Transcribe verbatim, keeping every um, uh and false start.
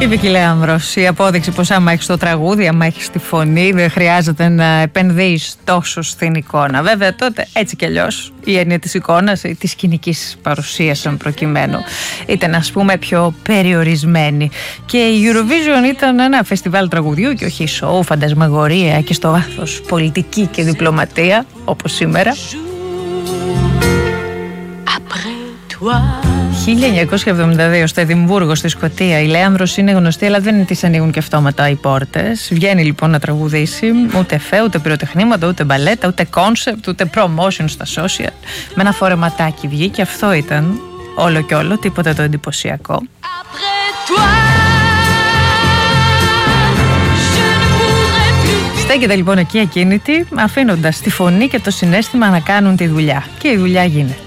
Είπε και η Λέανδρος, η απόδειξη πως άμα έχεις το τραγούδι, άμα έχεις τη φωνή, δεν χρειάζεται να επενδύεις τόσο στην εικόνα. Βέβαια τότε έτσι κι αλλιώς η έννοια της εικόνας ή της σκηνικής παρουσίας εν προκειμένου ήταν, ας πούμε, πιο περιορισμένη. Και η Eurovision ήταν ένα φεστιβάλ τραγουδιού και όχι σοου, φαντασμαγορία και στο βάθος πολιτική και διπλωματία όπως σήμερα. χίλια εννιακόσια εβδομήντα δύο στο Εδιμβούργο στη Σκωτία. Η Λέανδρος είναι γνωστή, αλλά δεν της ανοίγουν και αυτόματα οι πόρτες. Βγαίνει λοιπόν να τραγουδήσει, ούτε φε, ούτε πυροτεχνήματα, ούτε μπαλέτα, ούτε κόνσεπτ, ούτε promotion στα social. Με ένα φορεματάκι βγήκε, αυτό ήταν όλο και όλο, τίποτα το εντυπωσιακό. Στέκεται λοιπόν εκεί ακίνητη, αφήνοντας τη φωνή και το συναίσθημα να κάνουν τη δουλειά. Και η δουλειά γίνεται.